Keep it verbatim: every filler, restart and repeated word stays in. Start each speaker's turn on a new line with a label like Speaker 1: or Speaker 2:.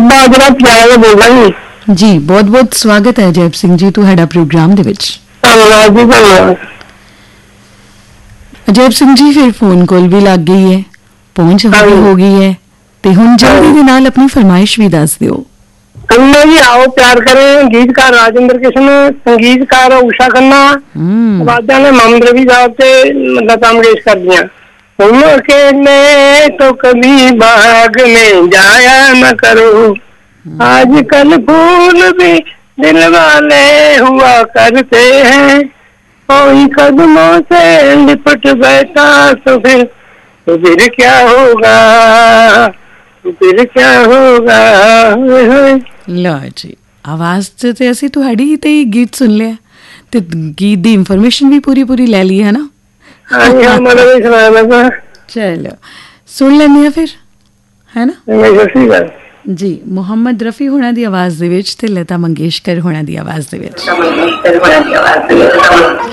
Speaker 1: ਨਾਭਾ ਜਿਹੜਾ ਪਿਆਰ ਬੋਲਦਾ ਜੀ
Speaker 2: ਜੀ। ਬਹੁਤ ਬਹੁਤ ਸਵਾਗਤ ਹੈ ਜੈਪ ਸਿੰਘ ਜੀ ਤੁਹਾਡਾ ਪ੍ਰੋਗਰਾਮ ਦੇ ਵਿੱਚ।
Speaker 1: ਧੰਨਵਾਦ ਜੀ, ਧੰਨਵਾਦ।
Speaker 2: ਅਜੈਬ ਸਿੰਘ ਜੀ ਫਿਰ ਫੋਨ ਕਾਲ ਵੀ ਲੱਗ ਗਈ ਹੈ, ਪਹੁੰਚ ਵੀ ਹੋ ਗਈ ਹੈ ਤੇ ਹੁਣ ਜਲਦੀ ਦੇ ਨਾਲ ਆਪਣੀ ਫਰਮਾਇਸ਼ ਵੀ ਦੱਸ ਦਿਓ।
Speaker 1: ਕੰਨਾ ਜੀ आओ प्यार करें, गीतकार राजेंद्र कृष्ण, संगीतकार उषा खन्ना, आवाजा ने मोहम्मद रफी साहब से लता मंगेशकर दियां। तुम अकेले तो कभी बाग में जाया न करो, आजकल फूल भी दिल वाले हुआ करते हैं, कोई कदमों से लिपट बैठा तो फिर तो फिर क्या होगा, तो फिर क्या होगा।
Speaker 2: ਲਓ ਜੀ, ਆਵਾਜ਼ 'ਚ ਤੇ ਅਸੀਂ ਤੁਹਾਡੀ ਹੀ ਤੇ ਹੀ ਗੀਤ ਸੁਣ ਲਿਆ ਤੇ ਗੀਤ ਦੀ ਇਨਫੋਰਮੇਸ਼ਨ ਵੀ ਪੂਰੀ ਪੂਰੀ ਲੈ ਲਈ ਹੈ ਨਾ। ਚਲੋ ਸੁਣ ਲੈਂਦੇ ਆ ਫਿਰ, ਹੈ ਨਾ ਜੀ। ਮੁਹੰਮਦ ਰਫੀ ਹੋਣਾ ਦੀ ਆਵਾਜ਼ ਦੇ ਵਿੱਚ ਤੇ ਲਤਾ ਮੰਗੇਸ਼ਕਰ ਹੋਣਾ ਦੀ ਆਵਾਜ਼ ਦੇ ਵਿੱਚ।